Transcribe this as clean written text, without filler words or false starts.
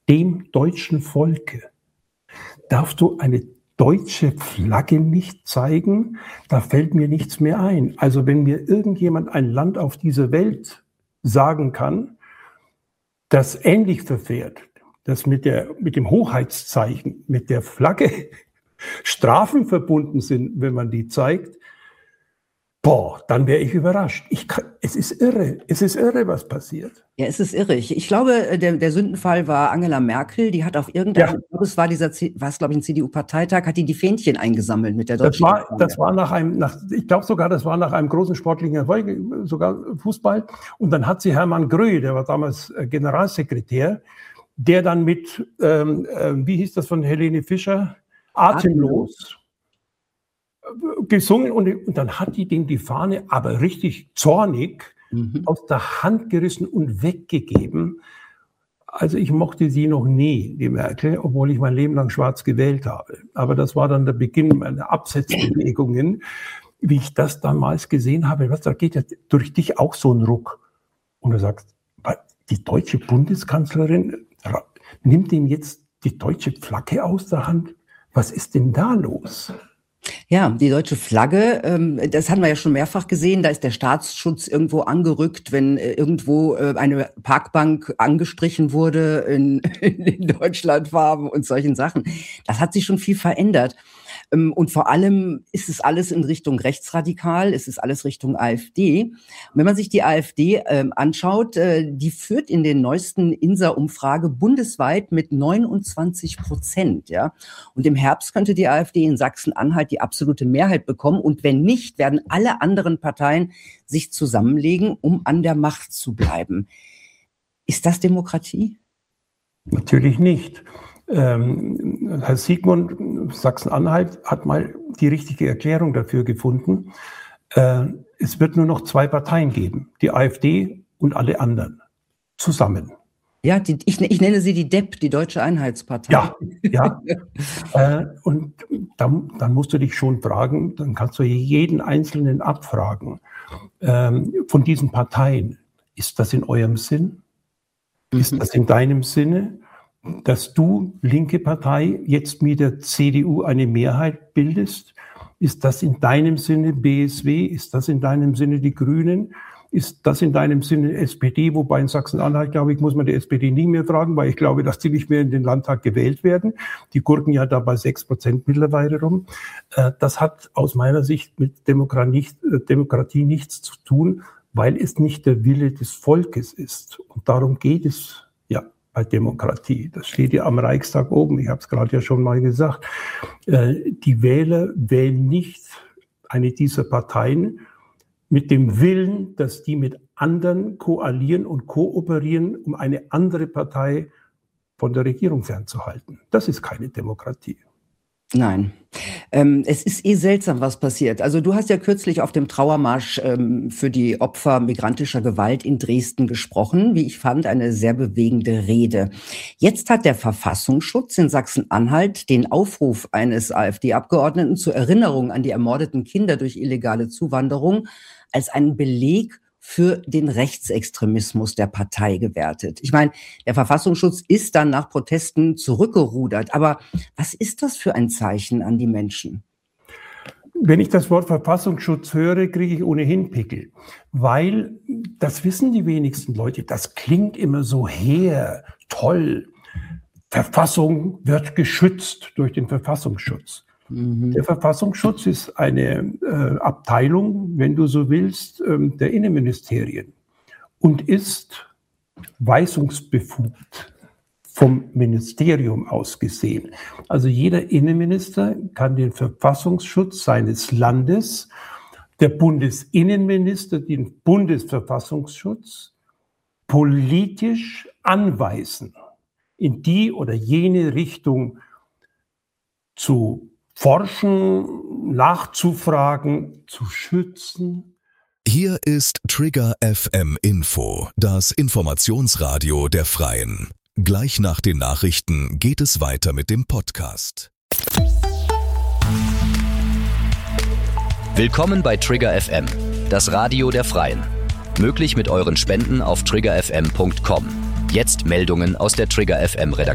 dem deutschen Volke darfst du eine deutsche Flagge nicht zeigen, da fällt mir nichts mehr ein. Also wenn mir irgendjemand ein Land auf dieser Welt sagen kann, das ähnlich verfährt, das mit dem Hoheitszeichen, mit der Flagge Strafen verbunden sind, wenn man die zeigt, dann wäre ich überrascht. Es ist irre, was passiert. Ja, es ist irre. Ich glaube, der Sündenfall war Angela Merkel, die hat auf irgendeinem, es war glaube ich, ein CDU-Parteitag, hat die Fähnchen eingesammelt mit der deutschen Flagge. Das war ich glaube sogar, das war nach einem großen sportlichen Erfolg, sogar Fußball. Und dann hat sie Hermann Gröhe, der war damals Generalsekretär, der dann mit, wie hieß das von Helene Fischer? Atemlos. Gesungen und dann hat die dem die Fahne aber richtig zornig aus der Hand gerissen und weggegeben. Also ich mochte sie noch nie, die Merkel, obwohl ich mein Leben lang schwarz gewählt habe. Aber das war dann der Beginn meiner Absetzbewegungen, wie ich das damals gesehen habe. Da geht ja durch dich auch so ein Ruck. Und du sagst, die deutsche Bundeskanzlerin nimmt ihm jetzt die deutsche Flagge aus der Hand. Was ist denn da los? Ja, die deutsche Flagge, das haben wir ja schon mehrfach gesehen, da ist der Staatsschutz irgendwo angerückt, wenn irgendwo eine Parkbank angestrichen wurde in Deutschlandfarben und solchen Sachen. Das hat sich schon viel verändert. Und vor allem ist es alles in Richtung rechtsradikal, es ist alles Richtung AfD. Und wenn man sich die AfD anschaut, die führt in den neuesten INSA-Umfrage bundesweit mit 29%. Ja? Und im Herbst könnte die AfD in Sachsen-Anhalt die absolute Mehrheit bekommen. Und wenn nicht, werden alle anderen Parteien sich zusammenlegen, um an der Macht zu bleiben. Ist das Demokratie? Natürlich nicht. Herr Siegmund, Sachsen-Anhalt, hat mal die richtige Erklärung dafür gefunden. Es wird nur noch 2 Parteien geben, die AfD und alle anderen, zusammen. Ja, ich nenne sie die DEP, die Deutsche Einheitspartei. Ja. Und dann musst du dich schon fragen, dann kannst du jeden Einzelnen abfragen. Von diesen Parteien, ist das in eurem Sinn? Ist das in deinem Sinne? Dass du, linke Partei, jetzt mit der CDU eine Mehrheit bildest? Ist das in deinem Sinne BSW? Ist das in deinem Sinne die Grünen? Ist das in deinem Sinne SPD? Wobei in Sachsen-Anhalt, glaube ich, muss man die SPD nie mehr fragen, weil ich glaube, dass die nicht mehr in den Landtag gewählt werden. Die gurken ja da bei 6% mittlerweile rum. Das hat aus meiner Sicht mit Demokratie nichts zu tun, weil es nicht der Wille des Volkes ist. Und darum geht es bei Demokratie. Das steht ja am Reichstag oben. Ich habe es gerade ja schon mal gesagt. Die Wähler wählen nicht eine dieser Parteien mit dem Willen, dass die mit anderen koalieren und kooperieren, um eine andere Partei von der Regierung fernzuhalten. Das ist keine Demokratie. Nein. Es ist seltsam, was passiert. Also du hast ja kürzlich auf dem Trauermarsch für die Opfer migrantischer Gewalt in Dresden gesprochen. Wie ich fand, eine sehr bewegende Rede. Jetzt hat der Verfassungsschutz in Sachsen-Anhalt den Aufruf eines AfD-Abgeordneten zur Erinnerung an die ermordeten Kinder durch illegale Zuwanderung als einen Beleg für den Rechtsextremismus der Partei gewertet. Ich meine, der Verfassungsschutz ist dann nach Protesten zurückgerudert. Aber was ist das für ein Zeichen an die Menschen? Wenn ich das Wort Verfassungsschutz höre, kriege ich ohnehin Pickel. Weil, das wissen die wenigsten Leute, das klingt immer so toll. Verfassung wird geschützt durch den Verfassungsschutz. Der Verfassungsschutz ist eine Abteilung, wenn du so willst, der Innenministerien und ist weisungsbefugt vom Ministerium aus gesehen. Also jeder Innenminister kann den Verfassungsschutz seines Landes, der Bundesinnenminister den Bundesverfassungsschutz politisch anweisen, in die oder jene Richtung zu forschen, nachzufragen, zu schützen. Hier ist Trigger FM Info, das Informationsradio der Freien. Gleich nach den Nachrichten geht es weiter mit dem Podcast. Willkommen bei Trigger FM, das Radio der Freien. Möglich mit euren Spenden auf triggerfm.com. Jetzt Meldungen aus der Trigger FM Redaktion.